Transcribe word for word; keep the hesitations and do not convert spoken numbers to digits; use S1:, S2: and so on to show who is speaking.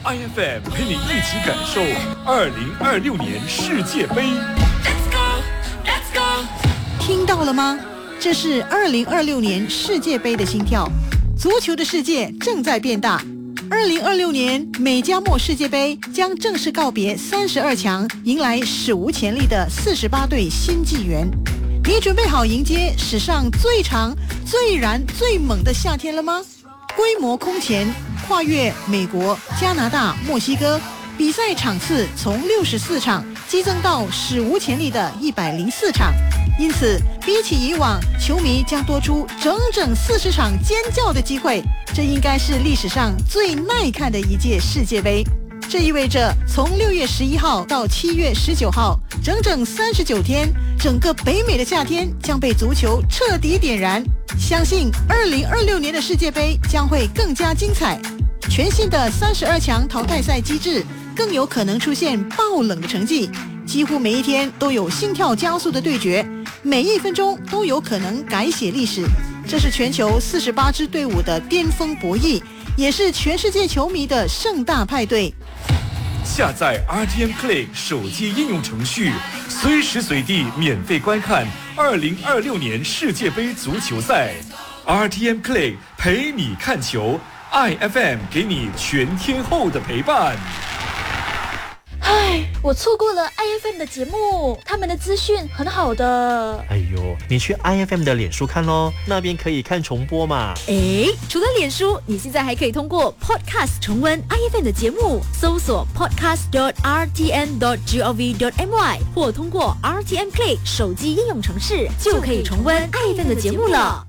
S1: I F M 陪你一起感受二零二六年世界杯。
S2: 听到了吗？这是二零二六年世界杯的心跳，足球的世界正在变大。二零二六年美加墨世界杯将正式告别三十二强，迎来史无前例的四十八队新纪元。你准备好迎接史上最长、最燃、最猛的夏天了吗？规模空前，跨越美国、加拿大、墨西哥，比赛场次从六十四场激增到史无前例的一百零四场。因此，比起以往，球迷将多出整整四十场尖叫的机会。这应该是历史上最耐看的一届世界杯。这意味着从六月十一号到七月十九号，整整三十九天，整个北美的夏天将被足球彻底点燃。相信二零二六年的世界杯将会更加精彩。全新的三十二强淘汰赛机制更有可能出现爆冷的成绩，几乎每一天都有心跳加速的对决，每一分钟都有可能改写历史。这是全球四十八支队伍的巅峰博弈，也是全世界球迷的盛大派对。
S1: 下载 R T M Play 手机应用程序，随时随地免费观看二零二六年世界杯足球赛。R T M Play 陪你看球 ，I F M 给你全天候的陪伴。
S3: 唉，我错过了 I F M 的节目，他们的资讯很好的。
S4: 哎呦，你去 I F M 的脸书看咯，那边可以看重播嘛。
S5: 诶，除了脸书，你现在还可以通过 Podcast 重温 I F M 的节目，搜索 podcast dot r t n dot gov dot my 或通过 R T M Play 手机应用程式，就可以重温 I F M 的节目了。